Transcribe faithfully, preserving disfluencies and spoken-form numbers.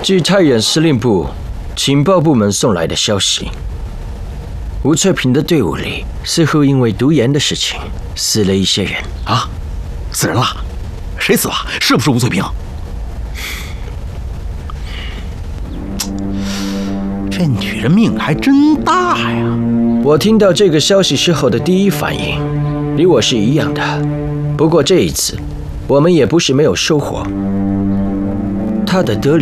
据太原司令部情报部门送来的消息，吴翠萍的队伍里似乎因为毒盐的事情死了一些人啊！死人了？谁死了？是不是吴翠萍？这女人命还真大呀！ 我听到这个消息之后的第一反应，与我是一样的。不过这一次，我们也不是没有收获。他的得